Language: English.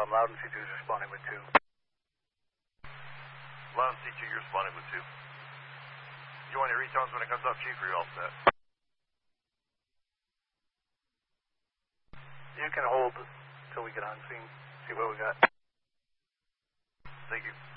Loud and C2 is responding with 2. Loud and C2, you're responding with 2. You want any retones when it comes up, Chief, or you all set? You can hold till we get on scene, see what we got. Thank you.